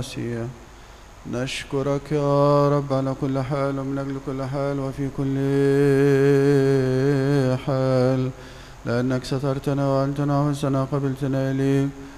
المسيح. نشكرك يا رب على كل حال ومن أجل كل حال وفي كل حال، لأنك سترتنا وأنتنا وحسنا قبلتنا إليك،